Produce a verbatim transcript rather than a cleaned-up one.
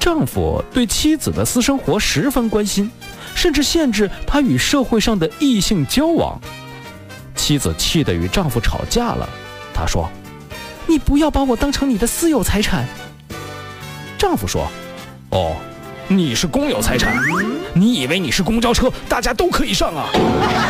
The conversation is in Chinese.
丈夫对妻子的私生活十分关心，甚至限制她与社会上的异性交往。妻子气得与丈夫吵架了，她说：“你不要把我当成你的私有财产。”丈夫说：“哦，你是公有财产，你以为你是公交车，大家都可以上啊？”